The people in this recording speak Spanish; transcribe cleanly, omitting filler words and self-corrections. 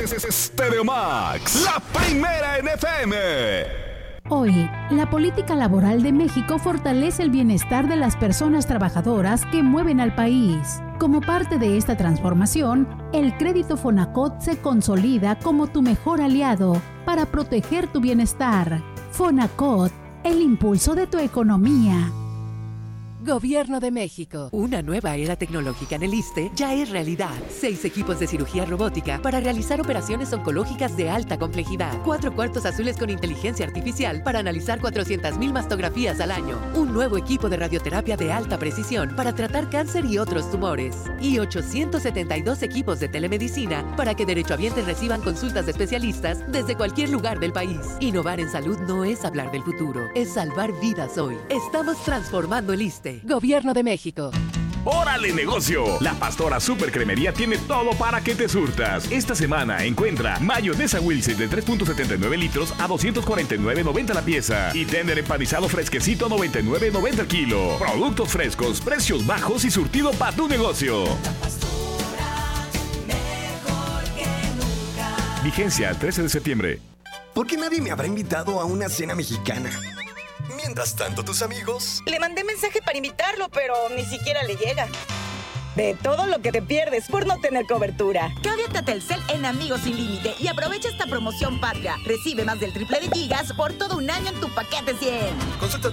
Stereo Max, la primera en FM. Hoy, la política laboral de México fortalece el bienestar de las personas trabajadoras que mueven al país. Como parte de esta transformación, el crédito Fonacot se consolida como tu mejor aliado para proteger tu bienestar. Fonacot, el impulso de tu economía. Gobierno de México. Una nueva era tecnológica en el ISSSTE ya es realidad. 6 equipos de cirugía robótica para realizar operaciones oncológicas de alta complejidad. 4 cuartos azules con inteligencia artificial para analizar 400,000 mastografías al año. Un nuevo equipo de radioterapia de alta precisión para tratar cáncer y otros tumores. Y 872 equipos de telemedicina para que derechohabientes reciban consultas de especialistas desde cualquier lugar del país. Innovar en salud no es hablar del futuro, es salvar vidas hoy. Estamos transformando el ISSSTE. Gobierno de México. ¡Órale, negocio! La Pastora Super Cremería tiene todo para que te surtas. Esta semana encuentra mayonesa Wilson de 3.79 litros a $249.90 la pieza. Y tender empanizado fresquecito a $99.90 el kilo. Productos frescos, precios bajos y surtido para tu negocio. La Pastora, mejor que nunca. Vigencia 13 de septiembre. ¿Por qué nadie me habrá invitado a una cena mexicana? Mientras tanto, tus amigos... Le mandé mensaje para invitarlo, pero ni siquiera le llega. De todo lo que te pierdes por no tener cobertura. Cámbiate a Telcel en Amigos Sin Límite y aprovecha esta promoción patria. Recibe más del triple de gigas por todo un año en tu paquete 100. Consulta